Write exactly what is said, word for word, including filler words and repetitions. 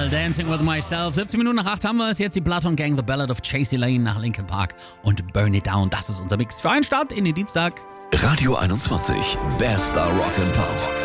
Dancing with Myself. siebzehn Minuten nach acht haben wir es. Jetzt die Platon Gang, The Ballad of Chasey Lane nach Linkin Park und Burn It Down. Das ist unser Mix für einen Start in den Dienstag. Radio einundzwanzig, bester Rock and Pop.